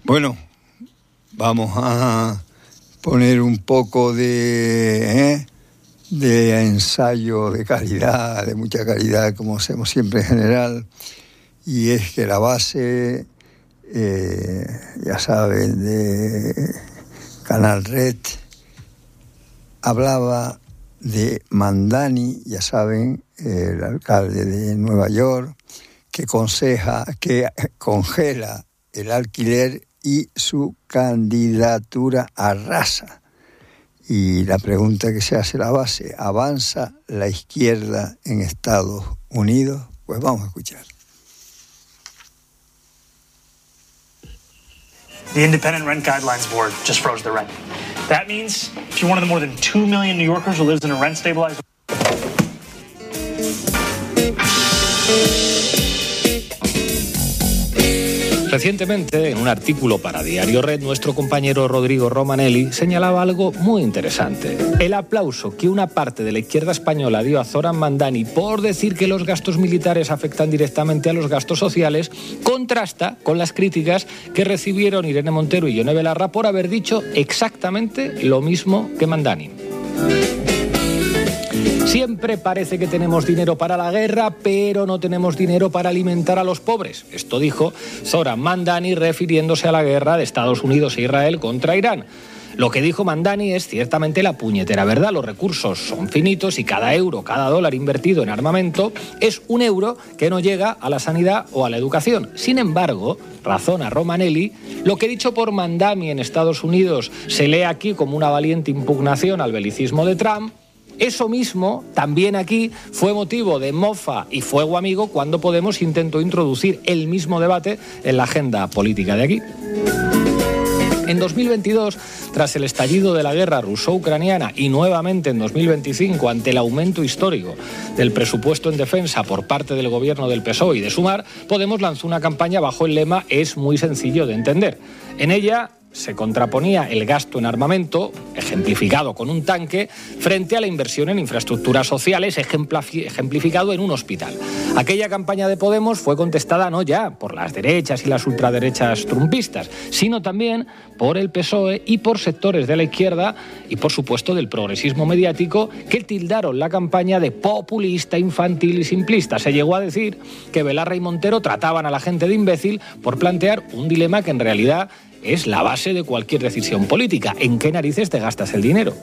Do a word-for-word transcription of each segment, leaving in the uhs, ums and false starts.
Bueno, vamos a poner un poco de, ¿eh? de ensayo de calidad, de mucha calidad, como hacemos siempre en general, y es que la base, eh, ya saben, de Canal Red, hablaba de Mamdani, ya saben, el alcalde de Nueva York, que, conseja, que congela el alquiler y su candidatura arrasa. Y la pregunta que se hace la base, ¿avanza la izquierda en Estados Unidos? Pues vamos a escuchar. The Independent Rent Guidelines Board just froze the rent. That means if you're one of the more than two million New Yorkers who lives in a rent-stabilized... Recientemente, en un artículo para Diario Red, nuestro compañero Rodrigo Romanelli señalaba algo muy interesante. El aplauso que una parte de la izquierda española dio a Zoran Mamdani por decir que los gastos militares afectan directamente a los gastos sociales contrasta con las críticas que recibieron Irene Montero y Yone Belarra por haber dicho exactamente lo mismo que Mamdani. Siempre parece que tenemos dinero para la guerra, pero no tenemos dinero para alimentar a los pobres. Esto dijo Zoran Mamdani refiriéndose a la guerra de Estados Unidos e Israel contra Irán. Lo que dijo Mamdani es ciertamente la puñetera verdad. Los recursos son finitos y cada euro, cada dólar invertido en armamento es un euro que no llega a la sanidad o a la educación. Sin embargo, razona Romanelli, lo que dicho por Mamdani en Estados Unidos se lee aquí como una valiente impugnación al belicismo de Trump. Eso mismo, también aquí, fue motivo de mofa y fuego amigo cuando Podemos intentó introducir el mismo debate en la agenda política de aquí. En dos mil veintidós, tras el estallido de la guerra ruso-ucraniana y nuevamente en dos mil veinticinco, ante el aumento histórico del presupuesto en defensa por parte del gobierno del P S O E y de Sumar, Podemos lanzó una campaña bajo el lema «Es muy sencillo de entender». En ella se contraponía el gasto en armamento, ejemplificado con un tanque, frente a la inversión en infraestructuras sociales, ejemplificado en un hospital. Aquella campaña de Podemos fue contestada no ya por las derechas y las ultraderechas trumpistas, sino también por el P S O E y por sectores de la izquierda y, por supuesto, del progresismo mediático, que tildaron la campaña de populista, infantil y simplista. Se llegó a decir que Belarra y Montero trataban a la gente de imbécil por plantear un dilema que en realidad es la base de cualquier decisión política. ¿En qué narices te gastas el dinero?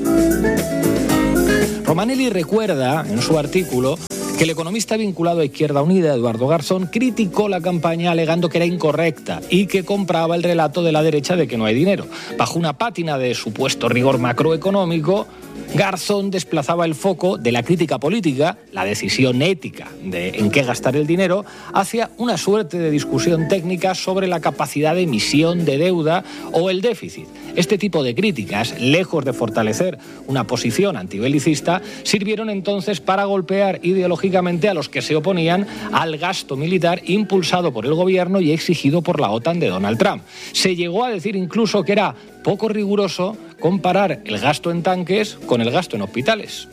Romanelli recuerda en su artículo que el economista vinculado a Izquierda Unida, Eduardo Garzón, criticó la campaña alegando que era incorrecta y que compraba el relato de la derecha de que no hay dinero. Bajo una pátina de supuesto rigor macroeconómico, Garzón desplazaba el foco de la crítica política, la decisión ética de en qué gastar el dinero, hacia una suerte de discusión técnica sobre la capacidad de emisión de deuda o el déficit. Este tipo de críticas, lejos de fortalecer una posición antibelicista, sirvieron entonces para golpear ideológicamente a los que se oponían al gasto militar impulsado por el gobierno y exigido por la OTAN de Donald Trump. Se llegó a decir incluso que era poco riguroso comparar el gasto en tanques con el gasto en hospitales.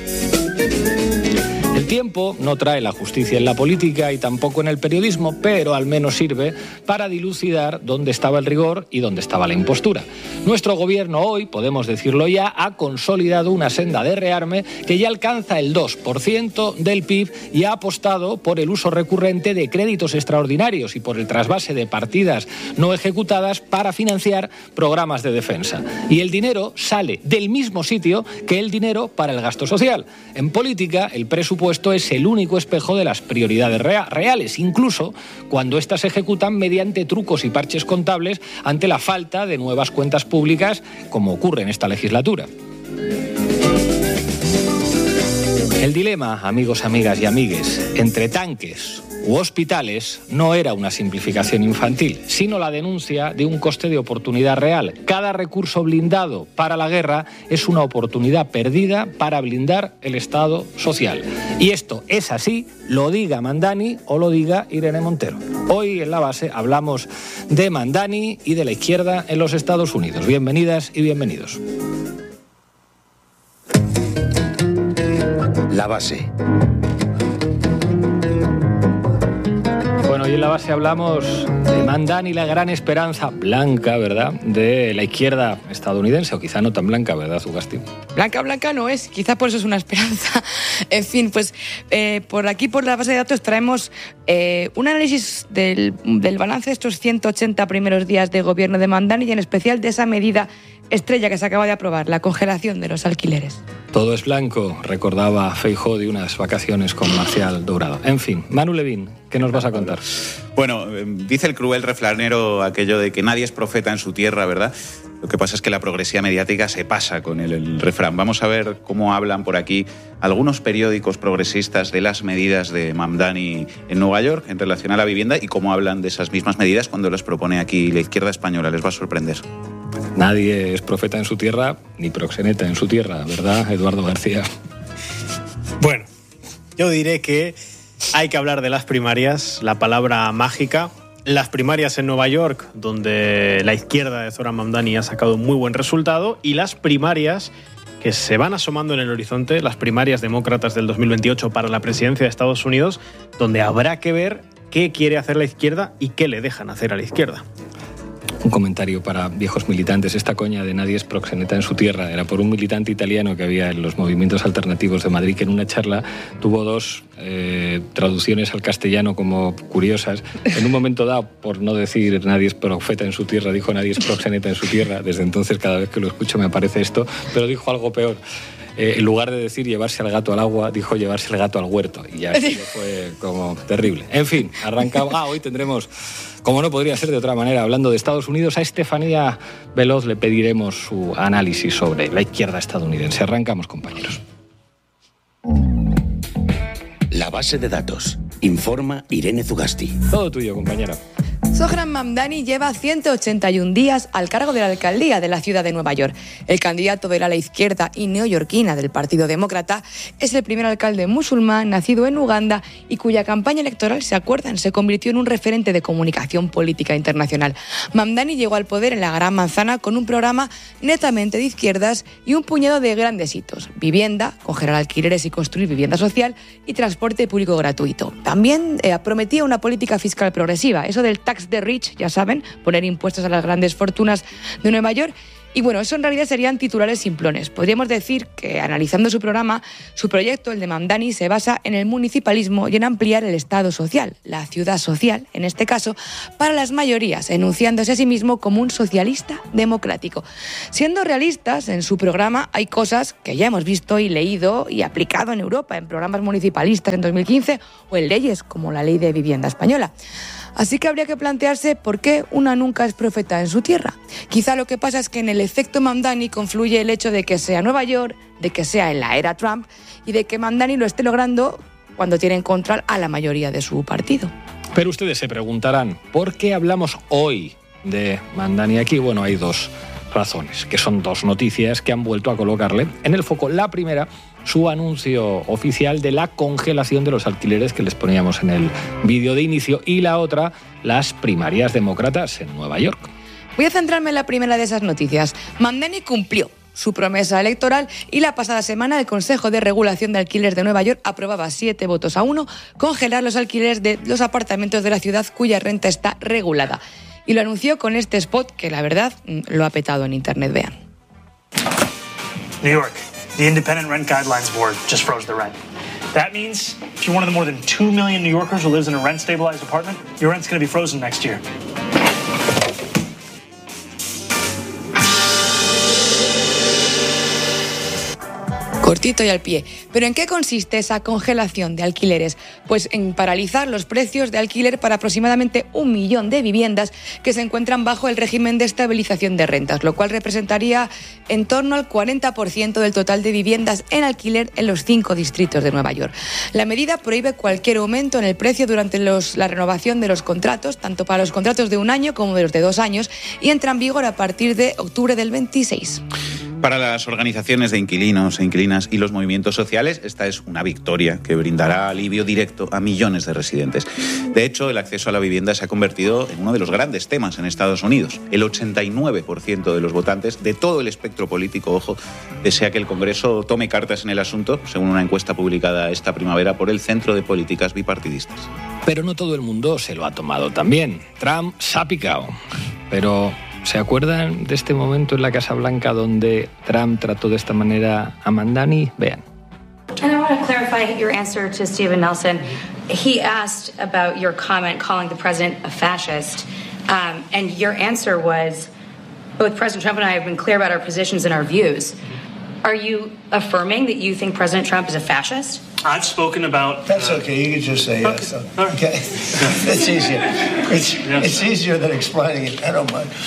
El tiempo no trae la justicia en la política y tampoco en el periodismo, pero al menos sirve para dilucidar dónde estaba el rigor y dónde estaba la impostura. Nuestro gobierno hoy, podemos decirlo ya, ha consolidado una senda de rearme que ya alcanza el dos por ciento del P I B y ha apostado por el uso recurrente de créditos extraordinarios y por el trasvase de partidas no ejecutadas para financiar programas de defensa. Y el dinero sale del mismo sitio que el dinero para el gasto social. En política, el presupuesto es el único espejo de las prioridades rea- reales, incluso cuando éstas se ejecutan mediante trucos y parches contables ante la falta de nuevas cuentas públicas, como ocurre en esta legislatura. El dilema, amigos, amigas y amigues, entre tanques u hospitales no era una simplificación infantil, sino la denuncia de un coste de oportunidad real. Cada recurso blindado para la guerra es una oportunidad perdida para blindar el Estado social. Y esto es así, lo diga Mamdani o lo diga Irene Montero. Hoy en La Base hablamos de Mamdani y de la izquierda en los Estados Unidos. Bienvenidas y bienvenidos. La Base. Bueno, y en La Base hablamos de Mamdani, la gran esperanza blanca, ¿verdad?, de la izquierda estadounidense, o quizá no tan blanca, ¿verdad, Ugasti? Blanca, blanca no es, quizá por eso es una esperanza. En fin, pues eh, por aquí, por la base de datos, traemos eh, un análisis del, del balance de estos ciento ochenta primeros días de gobierno de Mamdani y en especial de esa medida estrella que se acaba de aprobar, la congelación de los alquileres. Todo es blanco, recordaba Feijóo de unas vacaciones con Marcial Dourado. En fin, Manu Levín, ¿qué nos vas a contar? Bueno, dice el cruel refranero aquello de que nadie es profeta en su tierra, ¿verdad? Lo que pasa es que la progresía mediática se pasa con el, el refrán. Vamos a ver cómo hablan por aquí algunos periódicos progresistas de las medidas de Mamdani en Nueva York en relación a la vivienda y cómo hablan de esas mismas medidas cuando las propone aquí la izquierda española. Les va a sorprender. Nadie es profeta en su tierra, ni proxeneta en su tierra, ¿verdad, Eduardo García? Bueno, yo diré que hay que hablar de las primarias, la palabra mágica. Las primarias en Nueva York, donde la izquierda de Zoran Mamdani ha sacado un muy buen resultado, y las primarias que se van asomando en el horizonte, las primarias demócratas del dos mil veintiocho para la presidencia de Estados Unidos, donde habrá que ver qué quiere hacer la izquierda y qué le dejan hacer a la izquierda. Un comentario para viejos militantes. Esta coña de nadie es proxeneta en su tierra era por un militante italiano que había en los movimientos alternativos de Madrid, que en una charla tuvo dos eh, traducciones al castellano como curiosas. En un momento dado, por no decir nadie es profeta en su tierra, dijo nadie es proxeneta en su tierra. Desde entonces, cada vez que lo escucho me aparece esto, pero dijo algo peor. Eh, en lugar de decir llevarse al gato al agua, dijo llevarse el gato al huerto. Y ya sí. Fue como terrible. En fin, arrancamos. Ah, hoy tendremos, como no podría ser de otra manera, hablando de Estados Unidos, a Estefanía Veloz le pediremos su análisis sobre la izquierda estadounidense. Arrancamos, compañeros. La base de datos. Informa Irene Zugasti. Todo tuyo, compañera. Zoran Mamdani lleva ciento ochenta y un días al cargo de la alcaldía de la ciudad de Nueva York. El candidato de la ala izquierda y neoyorquina del Partido Demócrata es el primer alcalde musulmán nacido en Uganda y cuya campaña electoral, se acuerdan, se convirtió en un referente de comunicación política internacional. Mamdani llegó al poder en la Gran Manzana con un programa netamente de izquierdas y un puñado de grandes hitos: vivienda, congelar alquileres y construir vivienda social, y transporte público gratuito. También eh, prometía una política fiscal progresiva, eso del tax the rich, ya saben, poner impuestos a las grandes fortunas de Nueva York. Y bueno, eso en realidad serían titulares simplones. Podríamos decir que, analizando su programa, su proyecto, el de Mamdani, se basa en el municipalismo y en ampliar el Estado social, la ciudad social, en este caso, para las mayorías, enunciándose a sí mismo como un socialista democrático. Siendo realistas, en su programa hay cosas que ya hemos visto y leído y aplicado en Europa, en programas municipalistas en dos mil quince o en leyes como la Ley de Vivienda Española. Así que habría que plantearse por qué una nunca es profeta en su tierra. Quizá lo que pasa es que en el efecto Mamdani confluye el hecho de que sea Nueva York, de que sea en la era Trump y de que Mamdani lo esté logrando cuando tiene en contra a la mayoría de su partido. Pero ustedes se preguntarán, ¿por qué hablamos hoy de Mamdani aquí? Bueno, hay dos razones, que son dos noticias que han vuelto a colocarle en el foco. La primera, su anuncio oficial de la congelación de los alquileres que les poníamos en el vídeo de inicio, y la otra, las primarias demócratas en Nueva York. Voy a centrarme en la primera de esas noticias. Mamdani cumplió su promesa electoral y la pasada semana el Consejo de Regulación de Alquileres de Nueva York aprobaba siete votos a uno congelar los alquileres de los apartamentos de la ciudad cuya renta está regulada. Y lo anunció con este spot que, la verdad, lo ha petado en internet. Vean. New York. The Independent Rent Guidelines Board just froze the rent. That means if you're one of the more than two million New Yorkers who lives in a rent-stabilized apartment, your rent's going to be frozen next year. Cortito y al pie. ¿Pero en qué consiste esa congelación de alquileres? Pues en paralizar los precios de alquiler para aproximadamente un millón de viviendas que se encuentran bajo el régimen de estabilización de rentas, lo cual representaría en torno al cuarenta por ciento del total de viviendas en alquiler en los cinco distritos de Nueva York. La medida prohíbe cualquier aumento en el precio durante los, la renovación de los contratos, tanto para los contratos de un año como de los de dos años, y entra en vigor a partir de octubre del veintiséis. Para las organizaciones de inquilinos e inquilinas y los movimientos sociales, esta es una victoria que brindará alivio directo a millones de residentes. De hecho, el acceso a la vivienda se ha convertido en uno de los grandes temas en Estados Unidos. El ochenta y nueve por ciento de los votantes de todo el espectro político, ojo, desea que el Congreso tome cartas en el asunto, según una encuesta publicada esta primavera por el Centro de Políticas Bipartidistas. Pero no todo el mundo se lo ha tomado tan bien. Trump se ha picado. Pero, ¿se acuerdan de este momento en la Casa Blanca donde Trump trató de esta manera a Mamdani? Vean. And I want to clarify your answer to Stephen Nelson. He asked about your comment calling the president a fascist, um, and your answer was, both President Trump and I have been clear about our positions and our views. Are you affirming that you think President Trump is a fascist? I've spoken about... That's okay, you can just say yes. Okay. Right. Okay. It's easier. It's, yes. It's easier than explaining it. I don't mind.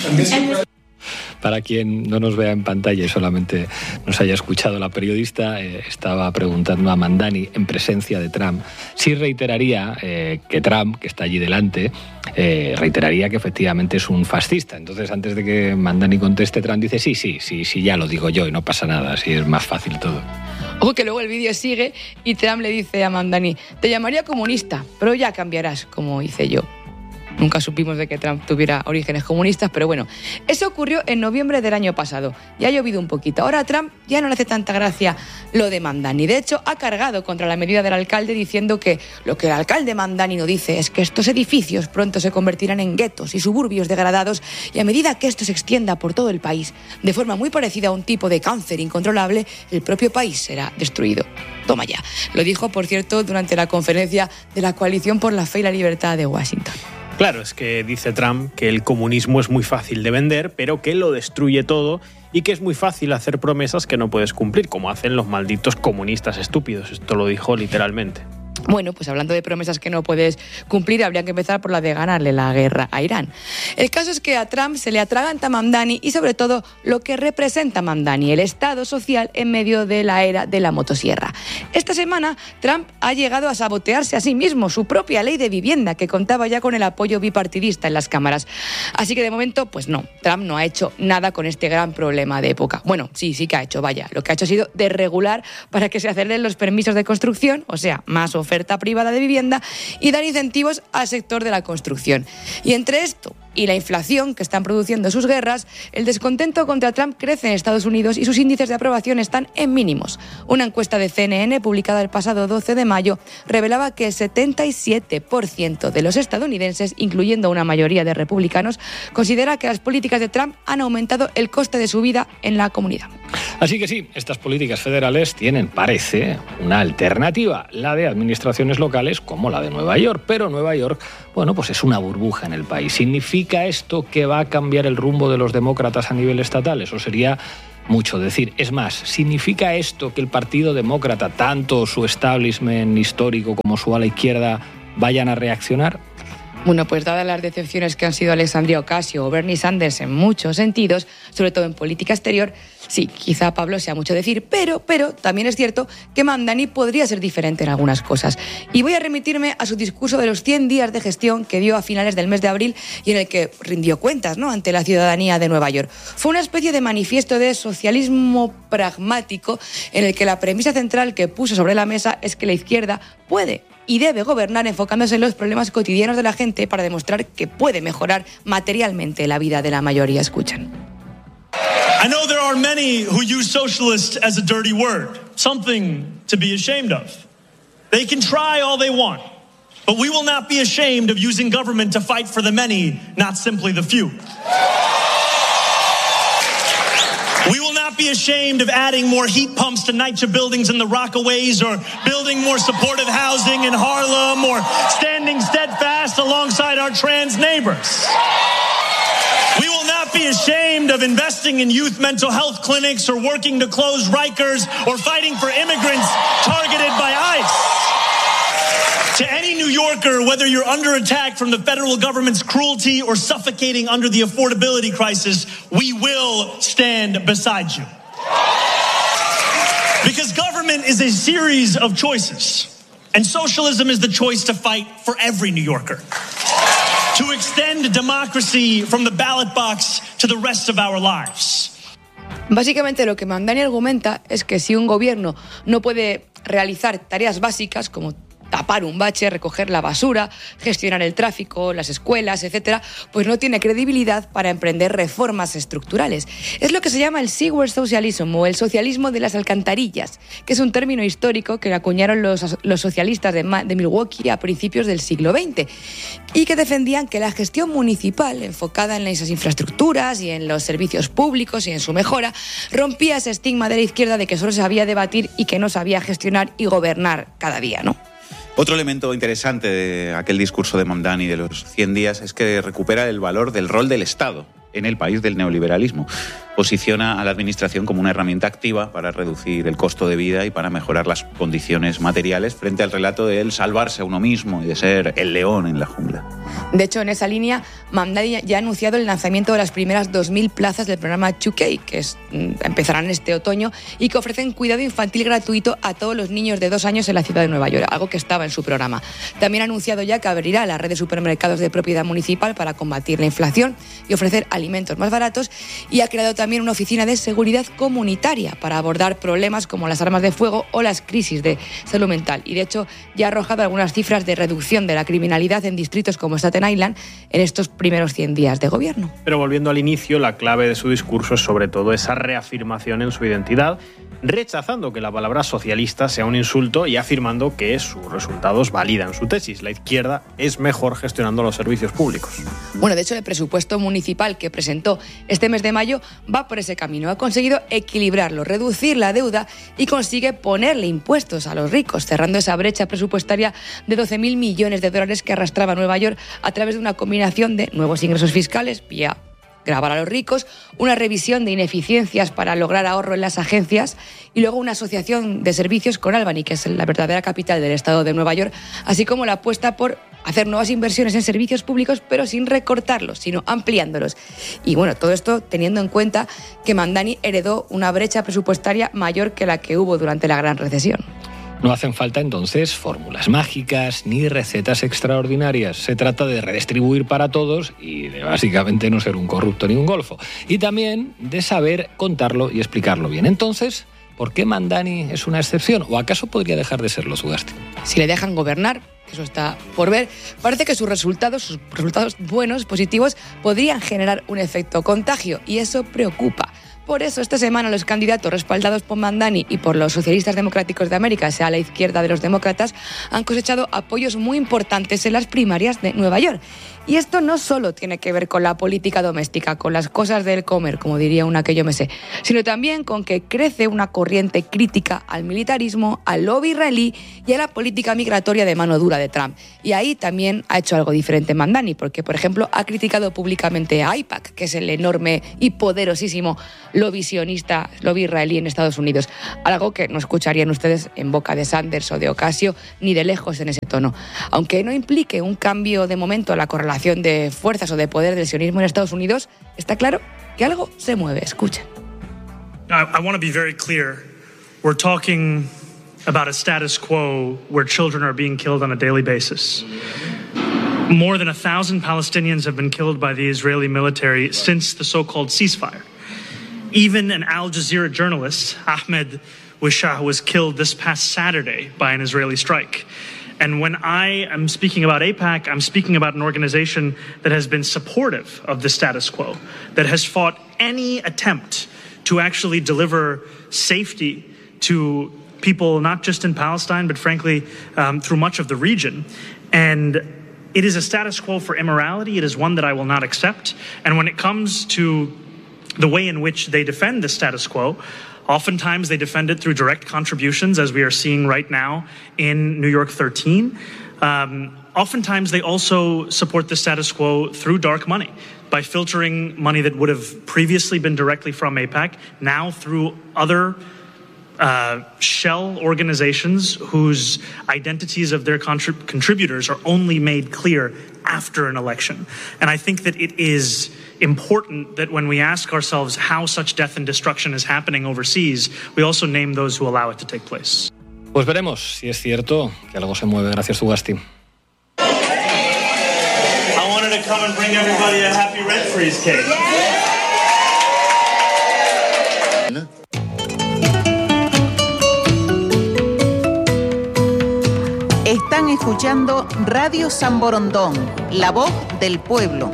Para quien no nos vea en pantalla y solamente nos haya escuchado, la periodista eh, estaba preguntando a Mamdani, en presencia de Trump, si reiteraría eh, que Trump, que está allí delante, eh, reiteraría que efectivamente es un fascista. Entonces, antes de que Mamdani conteste, Trump dice, sí, sí, sí, sí, ya lo digo yo y no pasa nada, así es más fácil todo. Ojo que luego el vídeo sigue y Trump le dice a Mamdani, te llamaría comunista, pero ya cambiarás, como hice yo. Nunca supimos de que Trump tuviera orígenes comunistas, pero bueno, eso ocurrió en noviembre del año pasado. Ya ha llovido un poquito. Ahora a Trump ya no le hace tanta gracia lo de Mamdani. De hecho, ha cargado contra la medida del alcalde diciendo que lo que el alcalde Mamdani no dice es que estos edificios pronto se convertirán en guetos y suburbios degradados y a medida que esto se extienda por todo el país, de forma muy parecida a un tipo de cáncer incontrolable, el propio país será destruido. Toma ya. Lo dijo, por cierto, durante la conferencia de la Coalición por la Fe y la Libertad de Washington. Claro, es que dice Trump que el comunismo es muy fácil de vender, pero que lo destruye todo y que es muy fácil hacer promesas que no puedes cumplir, como hacen los malditos comunistas estúpidos. Esto lo dijo literalmente. Bueno, pues hablando de promesas que no puedes cumplir, habría que empezar por la de ganarle la guerra a Irán. El caso es que a Trump se le atraganta Mamdani y sobre todo lo que representa Mamdani, el Estado social en medio de la era de la motosierra. Esta semana Trump ha llegado a sabotearse a sí mismo su propia ley de vivienda que contaba ya con el apoyo bipartidista en las cámaras. Así que de momento, pues no, Trump no ha hecho nada con este gran problema de época. Bueno, sí, sí que ha hecho, vaya, lo que ha hecho ha sido desregular para que se aceleren los permisos de construcción, o sea, más oferta oferta privada de vivienda y dar incentivos al sector de la construcción. Y entre esto y la inflación que están produciendo sus guerras, el descontento contra Trump crece en Estados Unidos y sus índices de aprobación están en mínimos. Una encuesta de C N N publicada el pasado doce de mayo revelaba que el setenta y siete por ciento de los estadounidenses, incluyendo una mayoría de republicanos, considera que las políticas de Trump han aumentado el coste de su vida en la comunidad. Así que sí, estas políticas federales tienen, parece, una alternativa, la de administraciones locales como la de Nueva York. Pero Nueva York, bueno, pues es una burbuja en el país. ¿Significa esto que va a cambiar el rumbo de los demócratas a nivel estatal? Eso sería mucho decir. Es más, ¿significa esto que el Partido Demócrata, tanto su establishment histórico como su ala izquierda, vayan a reaccionar? Bueno, pues dadas las decepciones que han sido Alexandria Ocasio o Bernie Sanders en muchos sentidos, sobre todo en política exterior, sí, quizá Pablo sea mucho decir, pero, pero también es cierto que Mamdani podría ser diferente en algunas cosas. Y voy a remitirme a su discurso de los cien días de gestión que dio a finales del mes de abril y en el que rindió cuentas, ¿no?, ante la ciudadanía de Nueva York. Fue una especie de manifiesto de socialismo pragmático en el que la premisa central que puso sobre la mesa es que la izquierda puede y debe gobernar enfocándose en los problemas cotidianos de la gente para demostrar que puede mejorar materialmente la vida de la mayoría. Escuchan. I know there are many who use socialist as a dirty word, something to be ashamed of. They can try all they want, but we will not be ashamed of using government to fight for the many, not simply the few. We will not be ashamed of adding more heat pumps to NYCHA buildings in the Rockaways or building more supportive housing in Harlem or standing steadfast alongside our trans neighbors. We will not be ashamed of investing in youth mental health clinics or working to close Rikers or fighting for immigrants targeted by ICE. To any New Yorker, whether you're under attack from the federal government's cruelty or suffocating under the affordability crisis, we will stand beside you. Because government is a series of choices, and socialism is the choice to fight for every New Yorker. To extend democracy from the ballot box to the rest of our lives. Básicamente lo que Mamdani argumenta es que si un gobierno no puede realizar tareas básicas como tapar un bache, recoger la basura, gestionar el tráfico, las escuelas, etcétera, pues no tiene credibilidad para emprender reformas estructurales. Es lo que se llama el sewer socialism o el socialismo de las alcantarillas, que es un término histórico que acuñaron los, los socialistas de, de Milwaukee a principios del siglo veinte y que defendían que la gestión municipal, enfocada en esas infraestructuras y en los servicios públicos y en su mejora, rompía ese estigma de la izquierda de que solo sabía debatir y que no sabía gestionar y gobernar cada día, ¿no? Otro elemento interesante de aquel discurso de Mamdani de los cien días es que recupera el valor del rol del Estado en el país del neoliberalismo. Posiciona a la administración como una herramienta activa para reducir el costo de vida y para mejorar las condiciones materiales frente al relato de él salvarse a uno mismo y de ser el león en la jungla. De hecho, en esa línea, Mamdani ya ha anunciado el lanzamiento de las primeras dos mil plazas del programa dos K, que es, empezarán este otoño y que ofrecen cuidado infantil gratuito a todos los niños de dos años en la ciudad de Nueva York, algo que estaba en su programa. También ha anunciado ya que abrirá la red de supermercados de propiedad municipal para combatir la inflación y ofrecer alimentos más baratos, y ha creado también una oficina de seguridad comunitaria para abordar problemas como las armas de fuego o las crisis de salud mental. Y de hecho ya ha arrojado algunas cifras de reducción de la criminalidad en distritos como Staten Island en estos primeros cien días de gobierno. Pero volviendo al inicio, la clave de su discurso es sobre todo esa reafirmación en su identidad, rechazando que la palabra socialista sea un insulto y afirmando que sus resultados validan su tesis. La izquierda es mejor gestionando los servicios públicos. Bueno, de hecho, el presupuesto municipal que presentó este mes de mayo va por ese camino. Ha conseguido equilibrarlo, reducir la deuda y consigue ponerle impuestos a los ricos, cerrando esa brecha presupuestaria de doce mil millones de dólares que arrastraba Nueva York a través de una combinación de nuevos ingresos fiscales vía gravar a los ricos, una revisión de ineficiencias para lograr ahorro en las agencias y luego una asociación de servicios con Albany, que es la verdadera capital del estado de Nueva York, así como la apuesta por hacer nuevas inversiones en servicios públicos, pero sin recortarlos, sino ampliándolos. Y bueno, todo esto teniendo en cuenta que Mamdani heredó una brecha presupuestaria mayor que la que hubo durante la Gran Recesión. No hacen falta entonces fórmulas mágicas ni recetas extraordinarias. Se trata de redistribuir para todos y de básicamente no ser un corrupto ni un golfo. Y también de saber contarlo y explicarlo bien. Entonces, ¿por qué Mamdani es una excepción? ¿O acaso podría dejar de serlo, Zugasti? Si le dejan gobernar, eso está por ver, parece que sus resultados, sus resultados buenos, positivos, podrían generar un efecto contagio y eso preocupa. Por eso, esta semana los candidatos respaldados por Mamdani y por los socialistas democráticos de América, sea a la izquierda de los demócratas, han cosechado apoyos muy importantes en las primarias de Nueva York. Y esto no solo tiene que ver con la política doméstica, con las cosas del comer, como diría una que yo me sé, sino también con que crece una corriente crítica al militarismo, al lobby israelí y a la política migratoria de mano dura de Trump. Y ahí también ha hecho algo diferente Mamdani, porque, por ejemplo, ha criticado públicamente a AIPAC, que es el enorme y poderosísimo lobby sionista, lobby israelí en Estados Unidos, algo que no escucharían ustedes en boca de Sanders o de Ocasio ni de lejos en ese tono. Aunque no implique un cambio de momento a la correlación de fuerzas o de poder del sionismo en Estados Unidos, está claro que algo se mueve. Escuchen. I, I want to be very clear. We're talking about a status quo where children are being killed on a daily basis. More than a thousand Palestinians have been killed by the Israeli military since the so-called ceasefire. Even an Al Jazeera journalist, Ahmed Wishah, was killed this past Saturday by an Israeli strike. And when I am speaking about AIPAC, I'm speaking about an organization that has been supportive of the status quo, that has fought any attempt to actually deliver safety to people, not just in Palestine, but frankly, um, through much of the region. And it is a status quo for immorality. It is one that I will not accept. And when it comes to the way in which they defend the status quo, oftentimes they defend it through direct contributions, as we are seeing right now in New York thirteen. Um, oftentimes they also support the status quo through dark money, by filtering money that would have previously been directly from AIPAC, now through other uh, shell organizations whose identities of their contrib- contributors are only made clear after an election. And I think that it is important that when we ask ourselves how such death and destruction is happening overseas, we also name those who allow it to take place. Pues veremos si es cierto que algo se mueve. Gracias, Zugasti. I wanted to come and bring everybody a happy red freeze cake. Están escuchando Radio San Borondón, la voz del pueblo.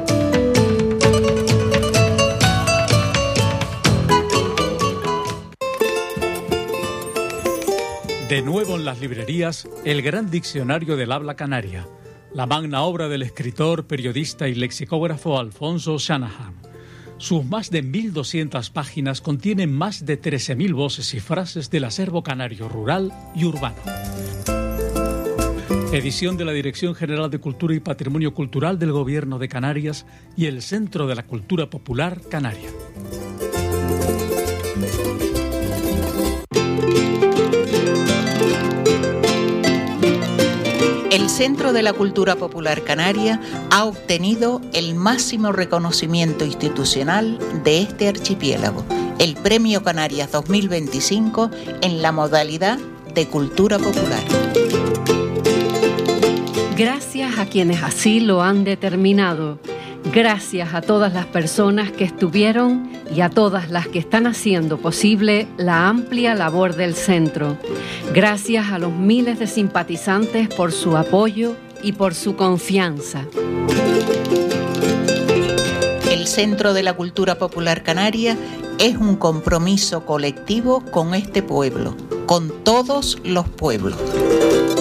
De nuevo en las librerías, el gran diccionario del habla canaria, la magna obra del escritor, periodista y lexicógrafo Alfonso Shanahan. Sus más de mil doscientas páginas contienen más de trece mil voces y frases del acervo canario rural y urbano. Edición de la Dirección General de Cultura y Patrimonio Cultural del Gobierno de Canarias y el Centro de la Cultura Popular Canaria. El Centro de la Cultura Popular Canaria ha obtenido el máximo reconocimiento institucional de este archipiélago, el Premio Canarias dos mil veinticinco en la modalidad de Cultura Popular. Gracias a quienes así lo han determinado. Gracias a todas las personas que estuvieron y a todas las que están haciendo posible la amplia labor del centro. Gracias a los miles de simpatizantes por su apoyo y por su confianza. El Centro de la Cultura Popular Canaria es un compromiso colectivo con este pueblo, con todos los pueblos.